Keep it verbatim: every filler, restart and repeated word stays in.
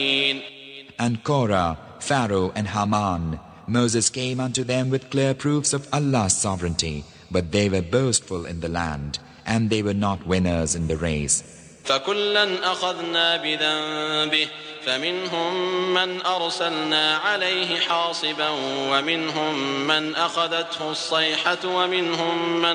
And Korah, Pharaoh and Haman, Moses came unto them with clear proofs of Allah's sovereignty, but they were boastful in the land, and they were not winners in the race. فَكُلًّا أَخَذْنَا بِذَنبِهِ فَمِنْهُمْ مَنْ أَرْسَلْنَا عَلَيْهِ حَاصِبًا وَمِنْهُمْ مَنْ أَخَذَتْهُ الصَّيْحَةُ وَمِنْهُمْ مَنْ